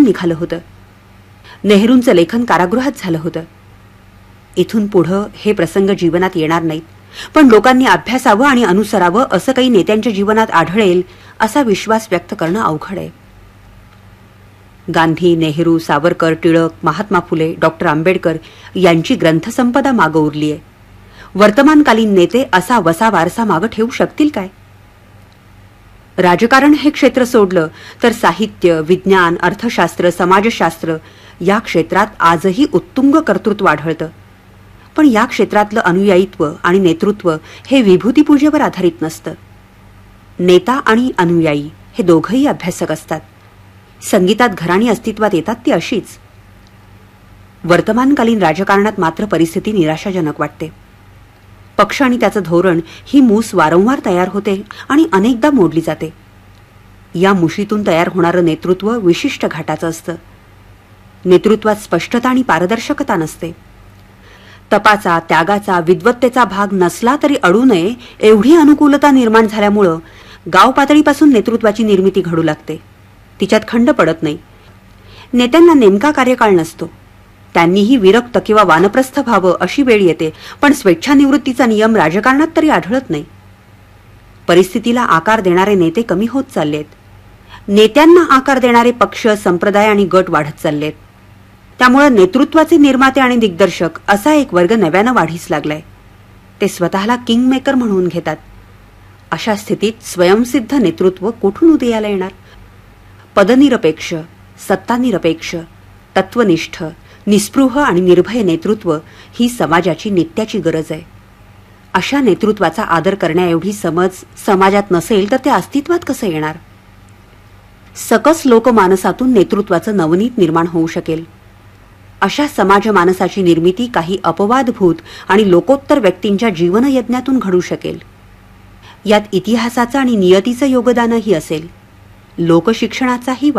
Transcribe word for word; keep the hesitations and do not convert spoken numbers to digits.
निघालं होतं. नेहरूंचं लेखन कारागृहात झालं होतं. इथून पुढं हे प्रसंग जीवनात येणार नाहीत, पण लोकांनी अभ्यासावं आणि अनुसरावं असं काही नेत्यांच्या जीवनात आढळेल असा विश्वास व्यक्त करणं अवघड आहे. गांधी, नेहरू, सावरकर, टिळक, महात्मा फुले, डॉक्टर आंबेडकर यांची ग्रंथसंपदा मागं उरली आहे. वर्तमानकालीन नेते असा वसा वारसा मागं ठेवू शकतील काय? राजकारण हे क्षेत्र सोडलं तर साहित्य, विज्ञान, अर्थशास्त्र, समाजशास्त्र या क्षेत्रात आजही उत्तुंग कर्तृत्व आढळतं. पण या क्षेत्रातलं अनुयायित्व आणि नेतृत्व हे विभूतीपूजेवर आधारित नसतं. नेता आणि अनुयायी हे दोघंही अभ्यासक असतात. संगीतात घराणी अस्तित्वात येतात ती अशीच. वर्तमानकालीन राजकारणात मात्र परिस्थिती निराशाजनक वाटते. पक्ष आणि त्याचं धोरण ही मूस वारंवार तयार होते आणि अनेकदा मोडली जाते. या मुशीतून तयार होणारं नेतृत्व विशिष्ट घाटाचं असतं. नेतृत्वात स्पष्टता आणि पारदर्शकता नसते. तपाचा, त्यागाचा, विद्वत्तेचा भाग नसला तरी अडू नये एवढी अनुकूलता निर्माण झाल्यामुळं गाव पातळीपासून नेतृत्वाची निर्मिती घडू लागते. तिच्यात खंड पडत नाही. नेत्यांना नेमका कार्यकाळ नसतो. त्यांनीही विरक्त किंवा वानप्रस्थ व्हावं अशी वेळ येते, पण स्वेच्छानिवृत्तीचा नियम राजकारणात तरी आढळत नाही. परिस्थितीला आकार देणारे नेते कमी होत चाललेत. नेत्यांना आकार देणारे पक्ष, संप्रदाय आणि गट वाढत चाललेत. त्यामुळे नेतृत्वाचे निर्माते आणि दिग्दर्शक असा एक वर्ग नव्यानं वाढीस लागलाय. ते स्वतःला किंग मेकर म्हणून घेतात. अशा स्थितीत स्वयंसिद्ध नेतृत्व कुठून उदयाला येणार? पदनिरपेक्ष, सत्तानिरपेक्ष, तत्वनिष्ठ, निस्पृह आणि निर्भय नेतृत्व ही समाजाची नित्याची गरज आहे. अशा नेतृत्वाचा आदर करण्याएवढी समज समाजात नसेल तर ते अस्तित्वात कसं येणार? सकस लोकमानसातून नेतृत्वाचं नवनीत निर्माण होऊ शकेल. अशा समाजमानसाची निर्मिती काही अपवादभूत आणि लोकोत्तर व्यक्तींच्या जीवनयज्ञातून घडू शकेल. यात इतिहासाचं आणि नियतीचं योगदानही असेल. लोकशिक्षणाचाही